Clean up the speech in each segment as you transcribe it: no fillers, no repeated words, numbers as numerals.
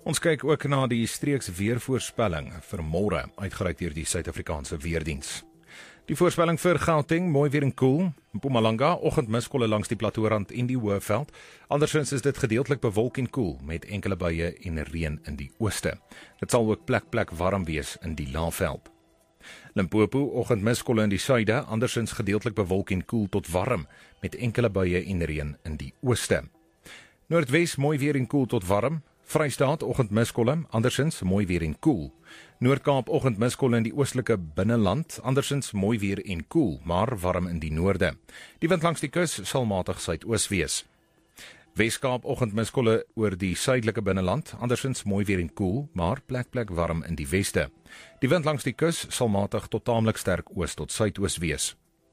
Ons kyk ook na die streeks weervoorspelling vir môre, uitgereik deur die Suid-Afrikaanse Weerdiens. Die voorspelling vir Gauteng, mooi weer en koel. Mpumalanga, oggendmiskolle langs die plateaurand en die Hoëveld. Andersins is dit gedeeltelik bewolk en koel, met enkele buie en reën in die ooste. Dit sal ook plek warm wees in die Laagveld. Limpopo, oggendmiskolle in die suide, andersins gedeeltelik bewolk en koel tot warm, met enkele buie en reën in die ooste. Noordwes, mooi weer en koel tot warm. Vrystaat, oggendmiskolle, andersins mooi weer en koel. Noord-Kaap, oggendmiskolle in die oostelike binneland, andersins mooi weer en koel, maar warm in die noorde. Die wind langs die kus sal matig suidoos wees. Wes-Kaap, oggendmiskolle oor die suidelike binneland, andersins mooi weer en koel, maar plek warm in die weste. Die wind langs die kus sal matig tot taamlik sterk oos tot suidoos wees.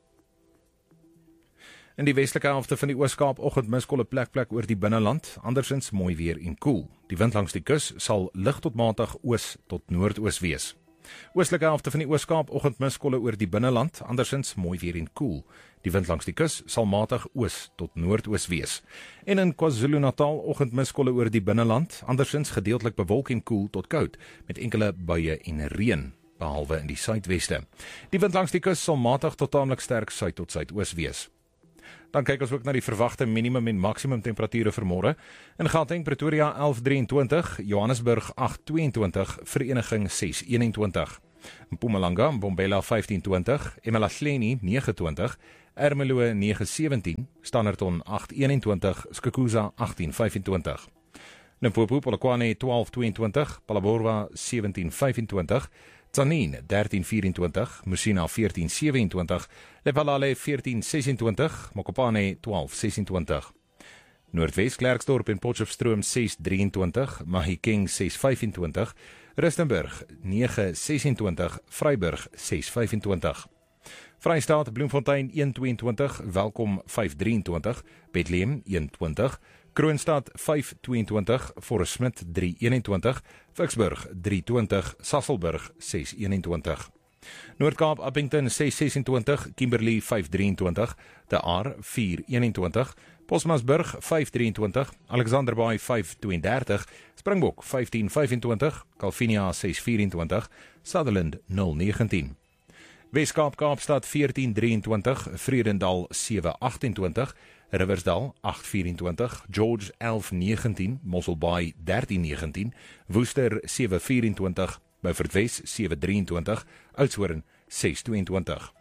In die westelike helfte van die Oos-Kaap, oggendmiskolle plek oor die binneland, andersins mooi weer en koel. Die wind langs die kus sal lig tot matig oos tot noordoos wees. Oostelike helfte van die Oos-Kaap, oggendmiskolle oor die binneland, andersins mooi weer en koel. Die wind langs die kus sal matig oos tot noordoos wees. En in KwaZulu-Natal, oggendmiskolle oor die binneland, andersins gedeeltelik bewolk en koel tot koud, met enkele buie en reën, behalwe in die suidweste. Die wind langs die kus sal matig tot taamlik sterk suid tot suidoos wees. Dan kyk ons ook na die verwagte minimum en maksimum temperature vir môre. In Gauteng, Pretoria 11:23, Johannesburg 8:22, Vereniging 6:21. Mpumalanga, Mbombela 15:20, eMalahleni 9:20, Ermelo 9:17, Standerton 8:21, Skukuza 18:25. Limpopo, Polokwane 12:22, Phalaborwa 17:25, Tzaneen 13:24, Musina 14:27, Lephalale 14:26, Mokopane 12:26. Noordwes, Klerksdorp en Potchefstroom 6:23, Mahikeng 6:25, Rustenburg 9:26, Vryburg 6:25. Vrystaat, Bloemfontein 1:22, Welkom 5:23, Bethlehem 1:20, Kroonstad 5:22, Forest Smith 3:21, Vicksburg 3:20, Sasolburg 6:21. Noord-Kaap, Appington 6:26, Kimberley 5:23, De Aar 4:21, Posmasburg 5:23, Alexanderbaai 5:32, Springbok 15:25, Calvinia 6:24, Sutherland 0:19. Wes-Kaap, Kaapstad 14:23, Vredendal 7:28, Riversdal 8:24, George 11:19, Mosselbaai 13:19, Woester 7:24, Beaufort Wes 7:23, Oudtshoorn 6:22.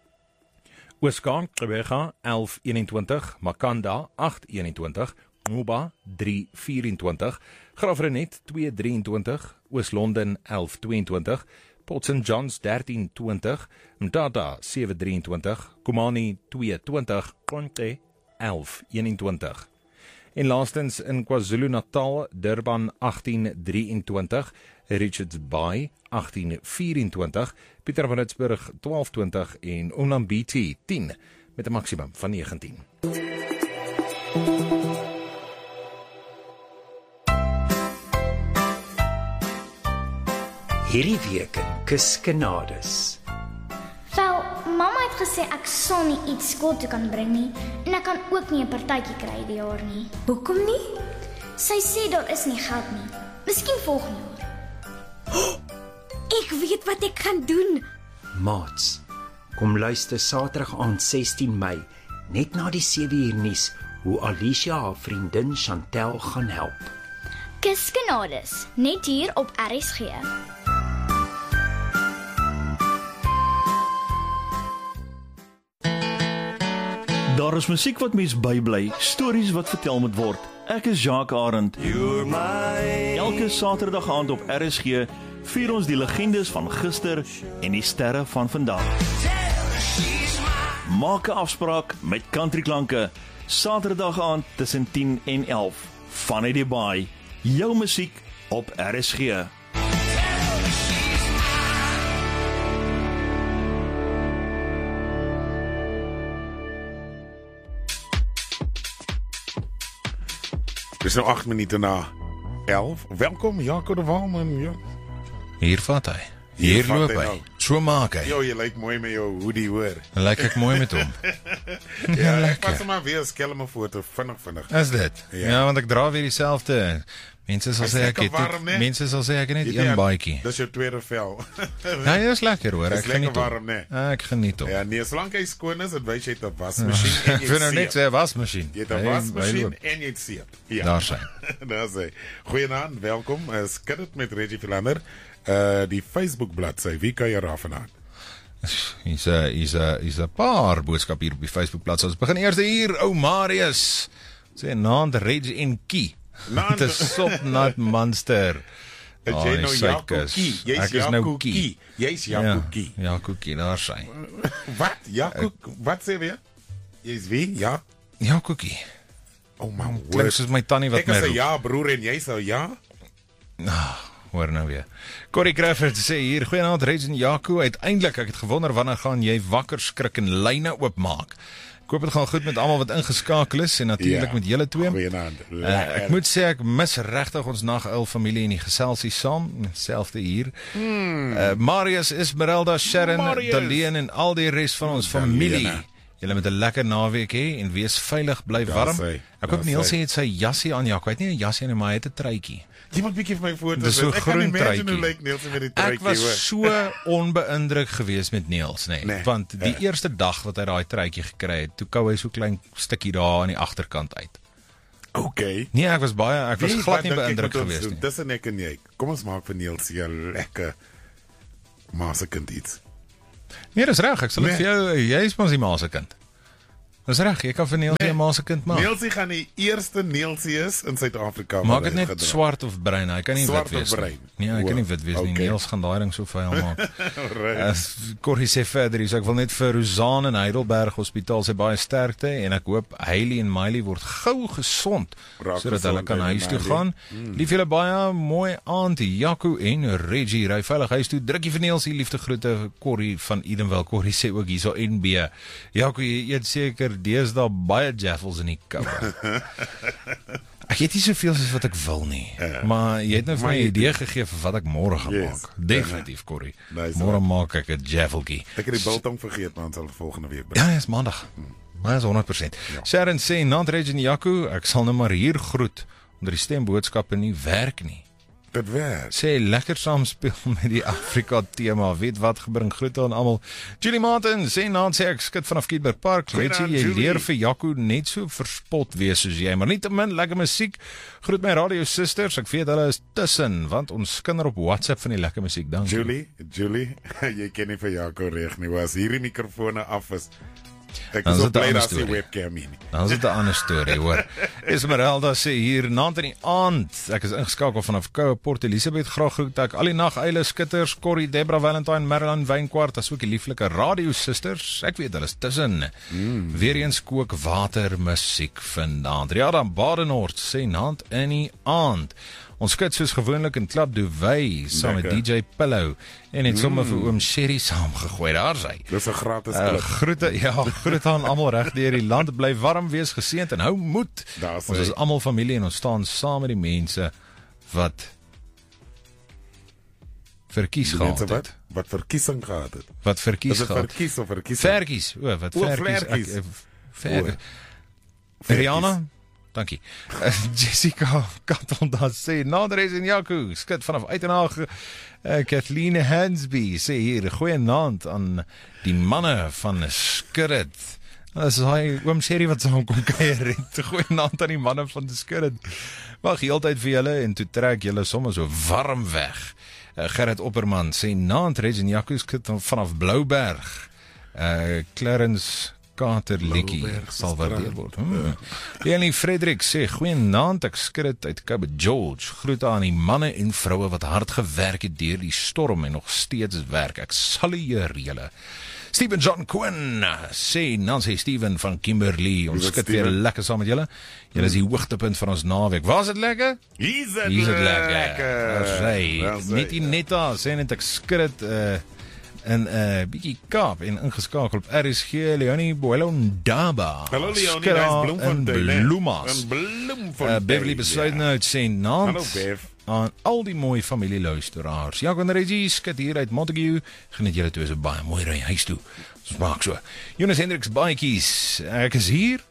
Oos-Kaap, Gqeberha 11:21, Makanda 8:21, Moba 3:24, Graafrenet 2:23, Oos-London 11:22, Port St. John's 13:20, Mthatha 7:23, Kumani 2:20, Konke 11:21. En laastens in KwaZulu-Natal, Durban 18:23, Richards Bay 18:24, Pietermaritzburg 12:20 en Onambiti 10 met 'n maksimum van 19. Hierdie week in Kuskenades. Wel, mamma het gesê ek sal nie iets skool toe kan bring nie en ek kan ook nie 'n partytjie kry die jaar nie. Hoekom nie? Sy sê daar is nie geld nie. Miskien volgende jaar. Ek weet wat ek gaan doen. Maats, kom luister Saterdag aand 16 Mei, net na die 7uur nuus, hoe Alicia haar vriendin Chantel gaan help. Kuskenades, net hier op RSG. Daar is musiek wat mens bybly, stories wat vertel moet word. Ek is Jacques Arend. Elke Saterdag aand op RSG vier ons die legendes van gister en die sterre van vandag. Maak 'n afspraak met Countryklanke, Saterdag aand tussen 10 en 11. Vanuit die baai, jou musiek op RSG. Het is nou 8 minuten na 11. Welkom, Jaco de Walman. Ja. Hier vat hy. Hier loop hy. Nou. So maak hy. Jo, jy lyk mooi met jou hoodie, hoor. Lyk ek mooi met hom. Ja, ek pas maar weer 'n skelme foto, vinnig. Is dit? Ja, want ek dra weer dieselfde Mense sal Is sê ek lekker het warm, né? mense sal sê ek het net Weet jy, een baadjie. Dis jou tweede vel. Ja, dit is lekker hoor. Dis Ek lekker geniet hom. warm, né? Ek geniet hom. Ja, nee, solank hy skoon is, dit wys jy het 'n wasmasjien en Ek jy vind nou niks seep. hè, wasmasjien. Jy het 'n Hy wasmasjien loop. en jy het seep. Ja. Daar sy. Daar sê. Goeienaand, welkom. Skit dit met Reggie Philander. Die Facebook bladsy. Wie kan jy raaf vanaand? Hier's 'n paar boodskappe hier op die Facebook bladsy. Ons begin eers hier, ou Marius. Sê naand Reggie en Kie. Naand- Dit is sopnat monster. Is jy nou Jaco Kie? Jy's Ek is nou Jaco Kie. Kie. Jy's Jaco Kie. Ja, Kie, daar sy. Wat? Jaco, wat sê weer? Jy's wie? Ja? Ja, Kie. Oh man, Klink soos my tannie wat Ek my is 'n roep. ja broer en jy sou ja? Hoor nou weer. Corrie Crawford sê hier, goeienaand Reggie en Jaco. Uiteindelik, ek het gewonder wanneer gaan jy wakker skrik en lyne oopmaak. Ek hoop dit gaan goed met almal wat ingeskakel is en natuurlik met julle twee. Goeienaand. Ek moet sê ek mis regtig ons naguil familie en die geselsie saam, selfde hier. Marius, Esmeralda, Sharon, Marius. Daleen en al die res van ons familie. Daleene. Julle moet 'n lekker naweek hê en wees veilig, bly warm. sy, Ek hoop daar Neil sy. sê het sy jassie aan, Jaco. Hy het nie 'n jassie aan, maar hy het 'n truitjie. Jy moet bietjie vir my foto's. Dis so ek kan groen imagine truitjie. hoe lyk Niels met die Ek truitjie, was hoor. so onbeïndruk geweest met Niels, Nee, want die eerste dag wat hy daai truitjie gekry het, toe kou hy so klein stukkie daar aan die agterkant uit. Okay. Nee, ek was glad nie dink ek beïndruk moet ons geweest doen? nie. Dis ek en jy. Kom ons maak vir Niels 'n lekker maasekind iets. Nee, dis reg, ek sal dit Nee. vir jou, jy is mos die ma se kind. Dis reg, jy kan vir Niels die ma se kind maak. Nielsie gaan die eerste Nielsie is in Suid-Afrika. Maak wat dit net uitgedra. swart of bruin, hy kan nie Swart wit of wees bruin? nie. Nee, hy kan nie O, wit wees nie. okay. Niels gaan daai ding so vuil maak. Right. Corrie sê verder, hier, so ek wil net vir Rosanne in Heidelberg Hospitaal sê baie sterkte en ek hoop Hailey en Miley word gou gesond Raak sodat hulle gesond, kan Hailey huis en toe Miley. gaan. Lief julle baie, mooi aand Jaco en Reggie, ry veilig huis toe. Drukkie vir Niels hier, liefde groete Corrie van Edenwil. Corrie sê ook hierso NB. Jaco, jy eet seker deesdae baie jaffles in die koue. Ek eet nie soveel soos wat ek wil nie, maar jy het nou vir my 'n idee gegee vir wat ek môre gaan Yes. maak. Definitief, Corrie. Nice, Môre maak ek 'n jaffeltjie. Ek het die biltong vergeet, maar ons sal volgende week bring. Ja, is maandag. Maar is 100%. Sharon sê, "Nant Reggie en Jaco, ek sal nou maar hier groet onder die stemboodskappe nie werk nie." Dit werk. Sê lekker saam speel met die Afrika tema. Weet wat gebring groete aan almal. Julie Martin sê Nant sê ek skit vanaf Kieberg Park. Weet jy, jy Julie. leer vir Jaco net so verspot wees soos jy, maar nietemin lekker musiek. Groet my radio susters. Ek weet hulle is tussen want ons kinder op WhatsApp van die lekker musiek. Dankie. Julie, jy ken nie vir Jaco reg nie. Was hierdie mikrofone af is. Ek Dan is is op dit 'n bly ander dat die storie. webcam hier nie. Dan is dit 'n ander storie, hoor. Esmeralda sê hier, naand in die aand. Ek is ingeskakel vanaf Koue Port Elizabeth. Graag groet ek al die nageile skitters, Corrie, Debra Valentine, Marilyn Wynkwart, asook die lieflike radio susters. Ek weet hulle is tussen. Weereens kook water musiek vanaand. Riada Badenhorst sê naand in die aand. Ons skit soos gewoonlik in Klap Dubai saam met Lekker. DJ Pillow en het sommer vir oom Sherry saamgegooi. Daar sy. Dis 'n gratis klip. Groete aan almal reg deur die land. Bly warm, wees geseënd en hou moed. Daar sê. Ons is almal familie en ons staan saam met die mense wat verkies Die gehad mense het. wat verkiesing gehad het. Wat verkies Is dit gehad. verkies of verkiesing? Verkies. O, wat O, verkies. vlerkies. Ver. Verkies. Rihanna, dankie. Jessica Katonda sê, Nadres en Jaco, skit vanaf Uitenhaag. Kathleen Hansby sê hier, goeienaand aan die manne van Skirrit. Dis hy oom Sherry wat saam kom kuier het. Goeienaand aan die manne van Skirrit. Wag heeltyd vir julle en toe trek julle sommer so warm weg. Gerrit Opperman sê, naand Reggie en Jaco skit vanaf Blouberg. Clarence Katerlikkie Blouberg sal strand. waardeer word. Leonie Frederik sê, goeienaand, ek skit dit uit Cape George. Groete aan die manne en vroue wat hard gewerk het deur die storm en nog steeds werk. Ek salueer julle. Stephen John Quinn sê, Nancy Steven van Kimberley, ons Wie skit Steven? weer lekker saam met julle. Julle is die hoogtepunt van ons naweek. Was dit lekker? Hier is dit Hier is dit lekker. lekker. Wel sê, Net die netta sê net ek skit dit in 'n bietjie Kaap en ingeskakel op RSG Leonie Boelo Ndaba. Hallo Leonie, Skit daar daar is Bloemfontein. in Bloemas. In Bloemfontein. Beverly besluit nou uit sê naand Hallo Bev. aan al die mooi familieluisteraars. Jaco en Reggie skit hier uit Montague. Geniet julle twee so baie mooi ry huis toe. Ons maak so. Jonas Hendriks Baadjies, ek is hier.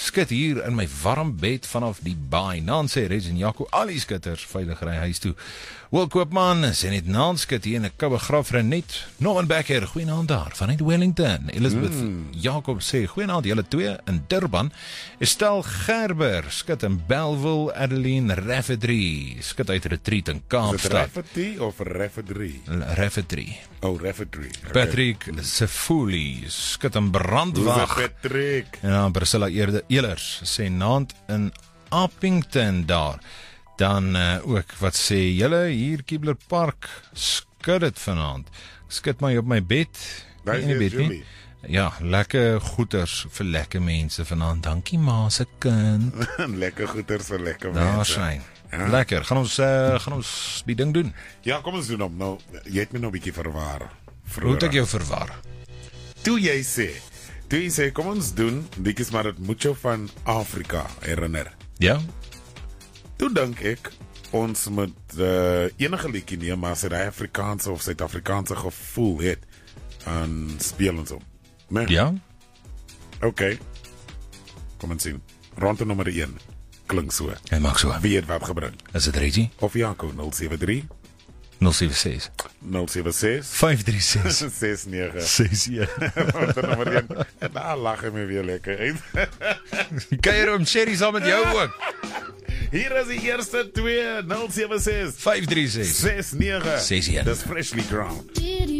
skit hier in my warm bed vanaf die baai. Naan sê Reg en Jaco, al die skitters veilig ry huis toe. Wil Koopman sê net naan skit hier in 'n koue grafrenet. Norman Becker, goeienaand daar vanuit Wellington. Elizabeth Jacob sê goeienaand julle twee in Durban. Estelle Gerber skit in Bellville. Adeline Rafferty skit uit Retreat in Is dit Kaapstad. Rafferty of Rafferty? Rafferty. Oh, Rafferty. Okay. Patrick Sefuli skit in Brandwag. Patrick. Ja, Priscilla Elers sê naand in Appington daar. Dan ook, wat sê julle hier Kibler Park, skud dit vanaand. Skit my op my bed. Daar is Nie in die hier bed nie. Julie. Ja, lekker goeders vir lekker mense vanaand. Dankie ma se kind. Lekker goeders vir lekker Daar mense. skyn. Ja. Lekker. Gaan ons die ding doen. Ja, kom ons doen hom nou. Jy het my nou 'n bietjie verwar. Hoe het ek jou verwar? Toe jy sê, kom ons doen, bietjies maar dit moet jou van Afrika herinner. Ja? Toe dink ek ons moet enige liedjie neem maar as hy daai Afrikaanse of Suid-Afrikaanse gevoel het en speel ons op. Nee? Ja? Okay. Kom ons sien. Ronde nommer 1. Klink so. Hy maak so. Wie het wat gebring? Is dit Reggie? Of Jaco 073 076 076 536 69 61. Ronde nommer 1. En daar lag hy my weer lekker uit. Kuier om Sherry saam met jou ook. Hier is die eerste 2 076 536 69 61. Dis freshly ground.